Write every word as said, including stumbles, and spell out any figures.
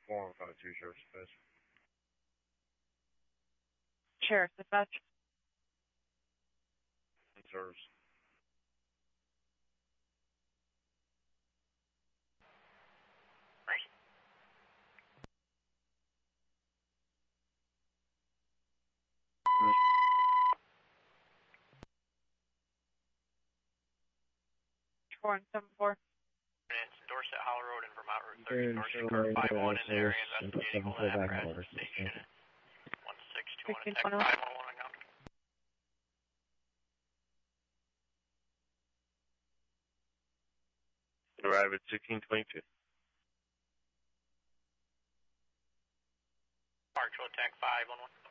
four one five two, Sheriff's Dispatch. Sheriff's Dispatch. Service. Right. four one seven four. It's Dorset Hollow Road and Vermont Route thirty. Dorset car five one in the area investigating all that apparatus station. one six two one attack five one one account. Arrive at sixteen twenty-two. Partial attack five one one.